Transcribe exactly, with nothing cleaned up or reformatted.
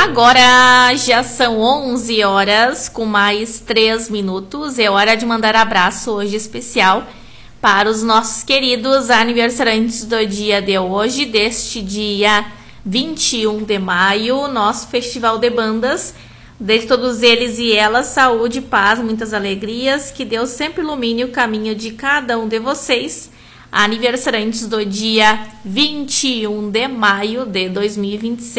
Agora já são onze horas com mais três minutos. É hora de mandar abraço hoje especial para os nossos queridos aniversariantes do dia de hoje, deste dia vinte e um de maio, nosso Festival de Bandas. De todos eles e elas, saúde, paz, muitas alegrias. Que Deus sempre ilumine o caminho de cada um de vocês. Aniversariantes do dia vinte e um de maio de dois mil e vinte e seis.